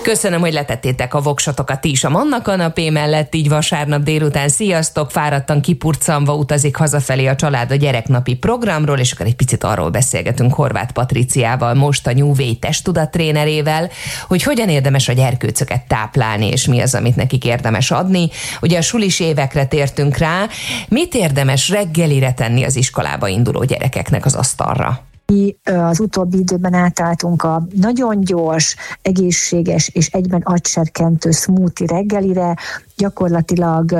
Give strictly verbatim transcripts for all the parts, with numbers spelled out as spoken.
Köszönöm, hogy letettétek a voksatokat ti is a Manna kanapé mellett, így vasárnap délután. Sziasztok! Fáradtan kipurcanva utazik hazafelé a család a gyereknapi programról, és akkor egy picit arról beszélgetünk Horváth Patriciával, most a New Way testtudat trénerével, hogy hogyan érdemes a gyerkőcöket táplálni, és mi az, amit nekik érdemes adni. Ugye a sulis évekre tértünk rá, mit érdemes reggelire tenni az iskolába induló gyerekeknek az asztalra? Mi az utóbbi időben átálltunk a nagyon gyors, egészséges és egyben agyserkentő smoothie reggelire, gyakorlatilag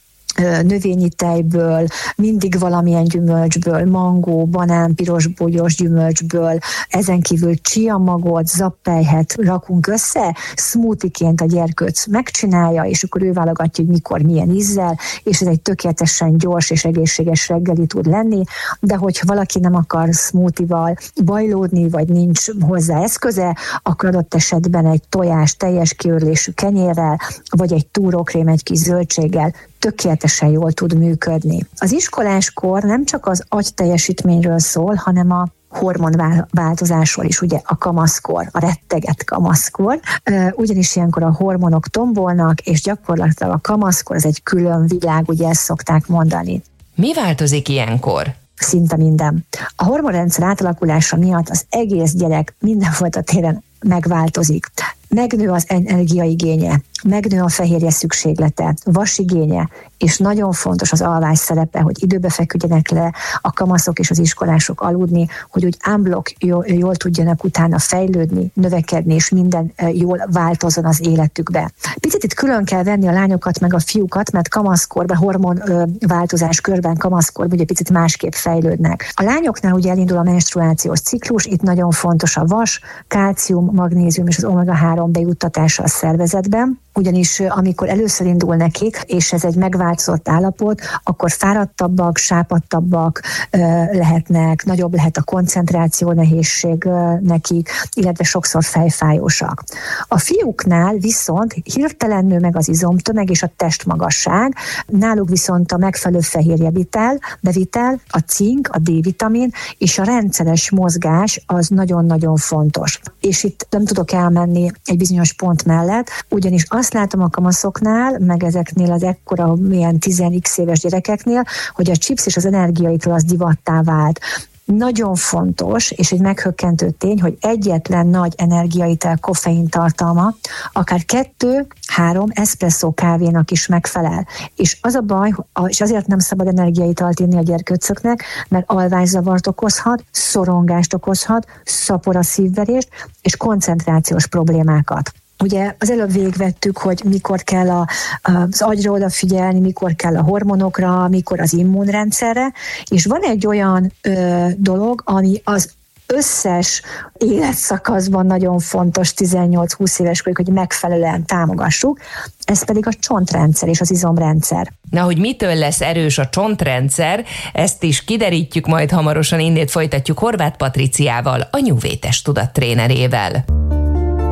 növényi tejből, mindig valamilyen gyümölcsből, mangó, banán, pirosbogyós gyümölcsből, ezen kívül chia magot, zappelyhet rakunk össze, smoothieként a gyerkőc megcsinálja, és akkor ő válogatja, hogy mikor, milyen ízzel, és ez egy tökéletesen gyors és egészséges reggeli tud lenni, de hogyha valaki nem akar smoothie-val bajlódni, vagy nincs hozzá eszköze, akkor adott esetben egy tojás teljes kiörlésű kenyérrel, vagy egy túrókrém egy kis zöldséggel tökéletesen jól tud működni. Az iskoláskor nem csak az agyteljesítményről szól, hanem a hormonváltozásról is, ugye a kamaszkor, a retteget kamaszkor, ugyanis ilyenkor a hormonok tombolnak, és gyakorlatilag a kamaszkor ez egy külön világ, ugye ezt szokták mondani. Mi változik ilyenkor? Szinte minden. A hormonrendszer átalakulása miatt az egész gyerek mindenfajta téren megváltozik. Megnő az energiaigénye, megnő a fehérje szükséglete, vasigénye, és nagyon fontos az alvás szerepe, hogy időbe feküdjenek le a kamaszok és az iskolások aludni, hogy úgy unblock jól, jól tudjanak utána fejlődni, növekedni, és minden jól változzon az életükbe. Picit itt külön kell venni a lányokat meg a fiúkat, mert kamaszkorban, hormonváltozás körben kamaszkorban ugye picit másképp fejlődnek. A lányoknál ugye elindul a menstruációs ciklus, itt nagyon fontos a vas, kálcium, magnézium és az omega három bejuttatása a szervezetben, ugyanis amikor először indul nekik, és ez egy megváltozott állapot, akkor fáradtabbak, sápadtabbak lehetnek, nagyobb lehet a koncentráció nehézség nekik, illetve sokszor fejfájósak. A fiúknál viszont hirtelen nő meg az izomtömeg és a testmagasság, náluk viszont a megfelelő fehérjevitel, bevitel, a cink, a D-vitamin és a rendszeres mozgás az nagyon-nagyon fontos. És itt nem tudok elmenni egy bizonyos pont mellett, ugyanis azt látom a kamaszoknál, meg ezeknél az ekkora, milyen tíz x éves gyerekeknél, hogy a chips és az energiaitól az divattá vált. Nagyon fontos, és egy meghökkentő tény, hogy egyetlen nagy energiaital koffein tartalma, akár kettő, három eszpresszó kávénak is megfelel. És az a baj, és azért nem szabad energiaitalt inni a gyerkőcöknek, mert alvászavart okozhat, szorongást okozhat, szapor a szívverést, és koncentrációs problémákat. Ugye az előbb végigvettük, hogy mikor kell a, az agyra odafigyelni, mikor kell a hormonokra, mikor az immunrendszerre, és van egy olyan ö, dolog, ami az összes életszakaszban nagyon fontos tizennyolc-húsz éves korig, hogy megfelelően támogassuk, ez pedig a csontrendszer és az izomrendszer. Na, hogy mitől lesz erős a csontrendszer, ezt is kiderítjük majd hamarosan, innét folytatjuk Horváth Patriciával, a New Way testtudat trénerével.